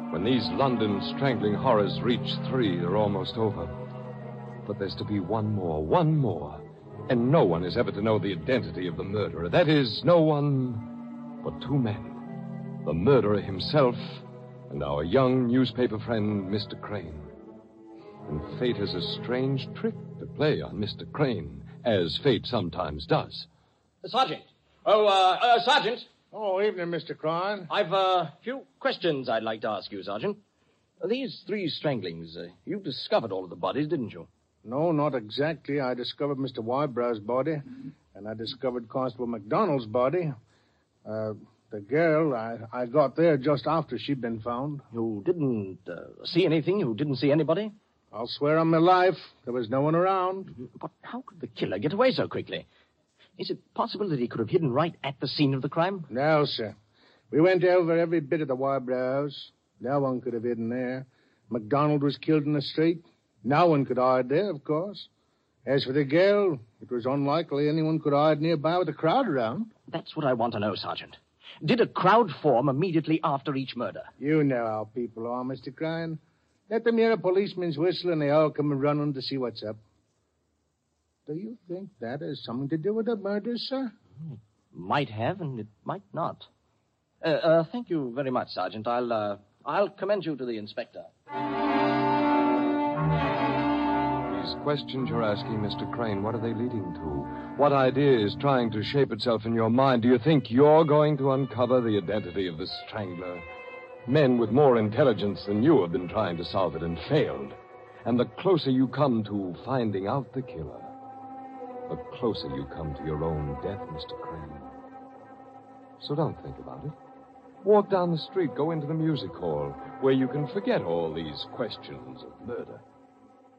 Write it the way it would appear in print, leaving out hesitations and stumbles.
When these London strangling horrors reach 3, they're almost over. But there's to be one more. And no one is ever to know the identity of the murderer. That is, no one but 2 men. The murderer himself and our young newspaper friend, Mr. Crane. And fate has a strange trick to play on Mr. Crane, as fate sometimes does. Sergeant. Sergeant. Oh, evening, Mr. Crane. I've a few questions I'd like to ask you, Sergeant. These 3 stranglings, you discovered all of the bodies, didn't you? No, not exactly. I discovered Mr. Wybrow's body, and I discovered Constable McDonald's body. The girl, I got there just after she'd been found. You didn't see anything? You didn't see anybody? I'll swear on my life there was no one around. But how could the killer get away so quickly? Is it possible that he could have hidden right at the scene of the crime? No, sir. We went over every bit of the Wybrow house. No one could have hidden there. McDonald was killed in the street. No one could hide there, of course. As for the girl, it was unlikely anyone could hide nearby with a crowd around. That's what I want to know, Sergeant. Did a crowd form immediately after each murder? You know how people are, Mr. Crane. Let them hear a policeman's whistle and they all come running to see what's up. Do you think that has something to do with the murders, sir? It might have, and it might not. Thank you very much, Sergeant. I'll commend you to the inspector. These questions you're asking, Mr. Crane, what are they leading to? What idea is trying to shape itself in your mind? Do you think you're going to uncover the identity of the strangler? Men with more intelligence than you have been trying to solve it and failed. And the closer you come to finding out the killer, the closer you come to your own death, Mr. Crane. So don't think about it. Walk down the street, go into the music hall, where you can forget all these questions of murder.